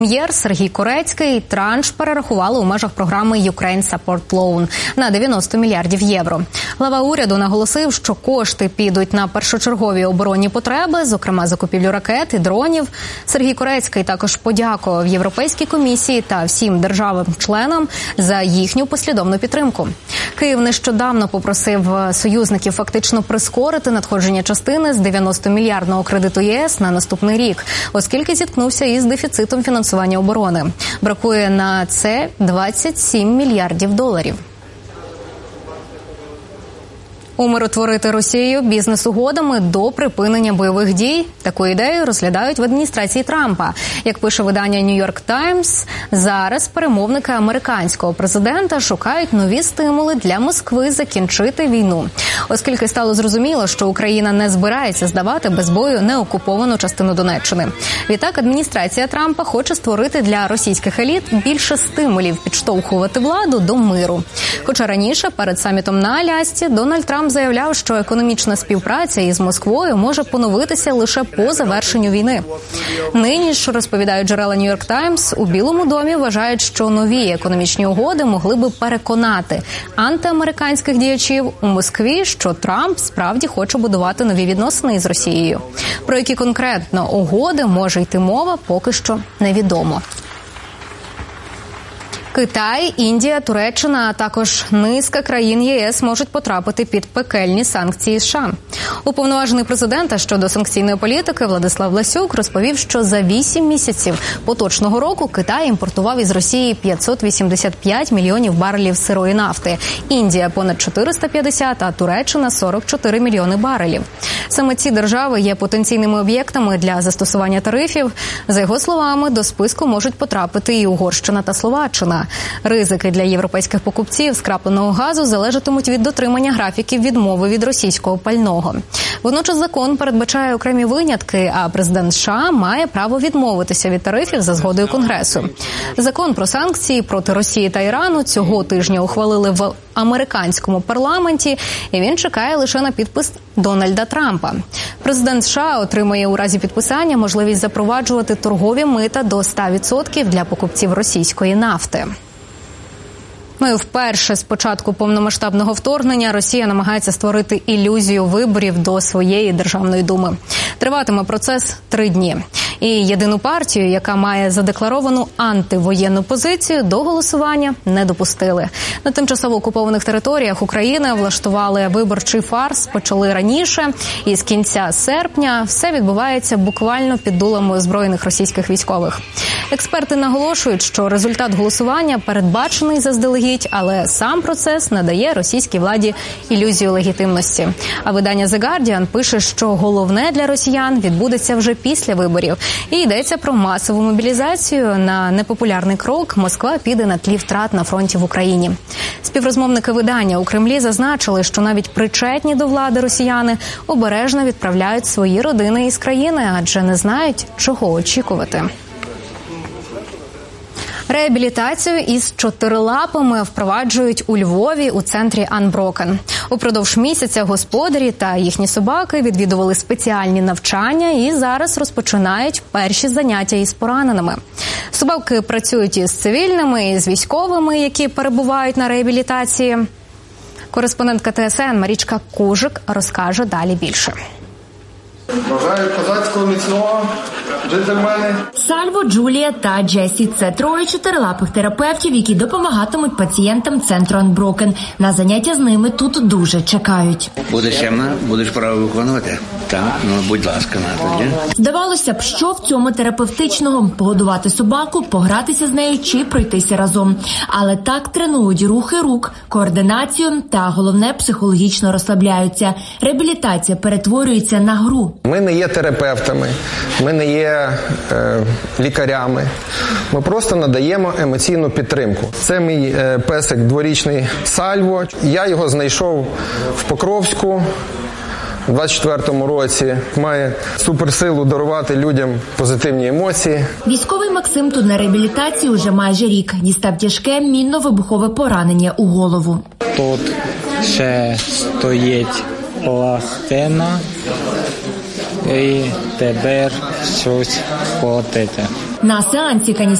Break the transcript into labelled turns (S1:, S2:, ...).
S1: Прем'єр Сергій Корецький транш перерахували у межах програми Ukraine Support Loan на 90 мільярдів євро. Глава уряду наголосив, що кошти підуть на першочергові оборонні потреби, зокрема закупівлю ракет і дронів. Сергій Корецький також подякував Європейській комісії та всім державам-членам за їхню послідовну підтримку. Київ нещодавно попросив союзників фактично прискорити надходження частини з 90-мільярдного кредиту ЄС на наступний рік, оскільки зіткнувся із дефіцитом фінансування оборони. Бракує на це 27 мільярдів доларів. Умиротворити Росію бізнес-угодами до припинення бойових дій. Таку ідею розглядають в адміністрації Трампа. Як пише видання New York Times, зараз перемовники американського президента шукають нові стимули для Москви закінчити війну. Оскільки стало зрозуміло, що Україна не збирається здавати без бою неокуповану частину Донеччини. Відтак адміністрація Трампа хоче створити для російських еліт більше стимулів підштовхувати владу до миру. Хоча раніше, перед самітом на Алясці, Дональд Трамп заявляв, що економічна співпраця із Москвою може поновитися лише по завершенню війни. Нині ж, розповідають джерела New York Times, у Білому домі вважають, що нові економічні угоди могли би переконати антиамериканських діячів у Москві, що Трамп справді хоче будувати нові відносини із Росією. Про які конкретно угоди може йти мова, поки що невідомо. Китай, Індія, Туреччина, а також низка країн ЄС можуть потрапити під пекельні санкції США. Уповноважений президента щодо санкційної політики Владислав Ласюк розповів, що за 8 місяців поточного року Китай імпортував із Росії 585 мільйонів барелів сирої нафти, Індія – понад 450, а Туреччина – 44 мільйони барелів. Саме ці держави є потенційними об'єктами для застосування тарифів. За його словами, до списку можуть потрапити і Угорщина та Словаччина. Ризики для європейських покупців скрапленого газу залежатимуть від дотримання графіків відмови від російського пального. Водночас закон передбачає окремі винятки, а президент США має право відмовитися від тарифів за згодою Конгресу. Закон про санкції проти Росії та Ірану цього тижня ухвалили в американському парламенті, і він чекає лише на підпис Дональда Трампа. Президент США отримає у разі підписання можливість запроваджувати торгові мита до 100% для покупців російської нафти. Ну і вперше з початку повномасштабного вторгнення Росія намагається створити ілюзію виборів до своєї Державної думи. Триватиме процес 3 дні. І єдину партію, яка має задекларовану антивоєнну позицію, до голосування не допустили. На тимчасово окупованих територіях України влаштували виборчий фарс, почали раніше, і з кінця серпня все відбувається буквально під дулами озброєних російських військових. Експерти наголошують, що результат голосування передбачений заздалегідь, але сам процес надає російській владі ілюзію легітимності. А видання The Guardian пише, що головне для росіян відбудеться вже після виборів. І йдеться про масову мобілізацію. На непопулярний крок Москва піде на тлі втрат на фронті в Україні. Співрозмовники видання у Кремлі зазначили, що навіть причетні до влади росіяни обережно відправляють свої родини із країни, адже не знають, чого очікувати. Реабілітацію із чотирилапами впроваджують у Львові у центрі Unbroken. Упродовж місяця господарі та їхні собаки відвідували спеціальні навчання і зараз розпочинають перші заняття із пораненими. Собаки працюють із цивільними, і з військовими, які перебувають на реабілітації. Кореспондентка ТСН Марічка Кужик розкаже далі більше.
S2: Бажаю козацького міцного, джентльмени.
S3: Сальво, Джулія та Джесі – це 3 чотирилапих терапевтів, які допомагатимуть пацієнтам центру Unbroken. На заняття з ними тут дуже чекають.
S4: Будеш чемна, будеш право виконувати. Так, будь ласка, на тоді.
S3: Здавалося б, що в цьому терапевтичного – погодувати собаку, погратися з нею чи пройтися разом. Але так тренують рухи рук, координацію та, головне, психологічно розслабляються. Реабілітація перетворюється на гру.
S2: Ми не є терапевтами, ми не є лікарями. Ми просто надаємо емоційну підтримку. Це мій песик дворічний Сальво. Я його знайшов в Покровську. У 24-му році має суперсилу дарувати людям позитивні емоції.
S3: Військовий Максим тут на реабілітації уже майже рік. Дістав тяжке мінно-вибухове поранення у голову.
S5: Тут ще стоїть пластина, і тепер щось платити.
S3: На сеансі